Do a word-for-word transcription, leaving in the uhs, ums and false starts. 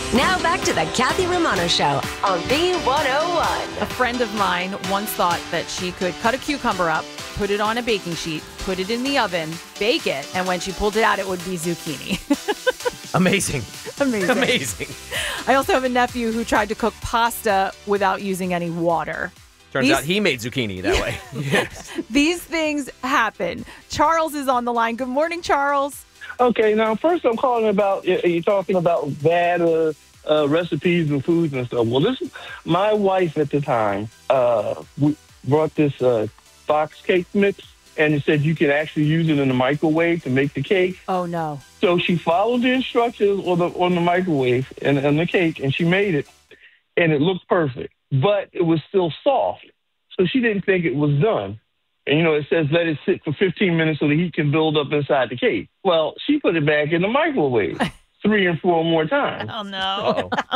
Now back to the Kathy Romano Show on B one oh one. A friend of mine once thought that she could cut a cucumber up, put it on a baking sheet, put it in the oven, bake it, and when she pulled it out, it would be zucchini. Amazing. Amazing. Amazing. I also have a nephew who tried to cook pasta without using any water. Turns These- out he made zucchini that way. Yes. These things happen. Charles is on the line. Good morning, Charles. Okay, now first I'm calling about, you're talking about bad uh, uh, recipes and foods and stuff. Well, this, my wife at the time uh, we brought this uh, box cake mix, and it said you can actually use it in the microwave to make the cake. Oh, no. So she followed the instructions on the, on the microwave and, and the cake, and she made it, and it looked perfect. But it was still soft, so she didn't think it was done. And, you know, it says let it sit for fifteen minutes so the heat can build up inside the cake. Well, she put it back in the microwave three and four more times. Oh, no. Uh-oh.